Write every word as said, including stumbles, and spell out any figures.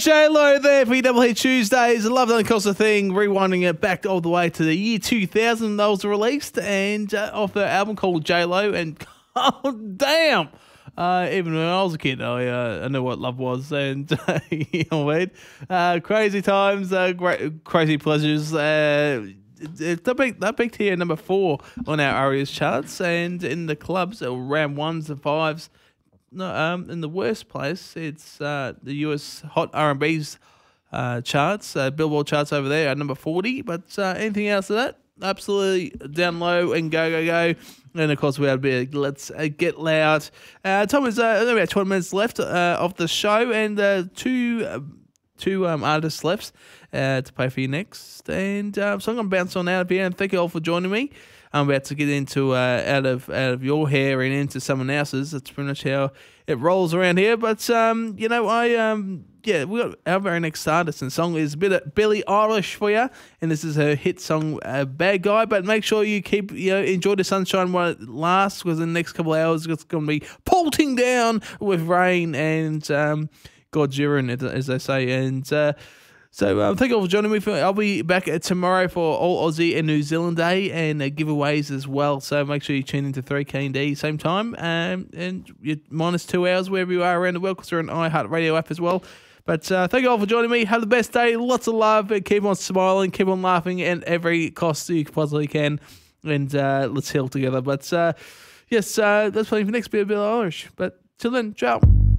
J-Lo there for your Double Hit Tuesdays. I love that Costa thing, rewinding it back all the way to the year two thousand that was released, and uh, off the album called J-Lo, and oh, damn. Uh, even when I was a kid, I uh, I knew what love was, and uh, you know what I mean? Uh, crazy times, uh, great, crazy pleasures. Uh, That peaked, that peaked here number four on our Arias charts, and in the clubs, around ones and fives. No, um, in the worst place, it's uh, the U S Hot R and B's uh, charts, uh, Billboard charts over there at number forty. But uh, anything else of that, absolutely down low and go, go, go. And of course, we had a bit of Let's uh, Get Loud. Uh, Tom is uh, only about twenty minutes left uh, of the show, and uh, two uh, two um, artists left uh, to play for you next. And uh, so I'm going to bounce on out of here, and thank you all for joining me. I'm about to get into uh, out of out of your hair and into someone else's. That's pretty much how it rolls around here. But um, you know, I um, yeah, we got our very next artist and song is a bit of Billie Eilish for you, and this is her hit song, uh, "Bad Guy." But make sure you keep you know enjoy the sunshine while it lasts, because in the next couple of hours it's going to be pelting down with rain and um, God's urine, as they say, and. Uh, So um, thank you all for joining me. For, I'll be back uh, tomorrow for All Aussie and New Zealand Day and uh, giveaways as well. So make sure you tune into three K and D same time. Um, and you're minus two hours wherever you are around the world, because we're on iHeartRadio app as well. But uh, thank you all for joining me. Have the best day. Lots of love. And keep on smiling. Keep on laughing at every cost you possibly can. And uh, let's heal together. But uh, yes, uh, that's playing for next bit of Billie Eilish. But till then, ciao.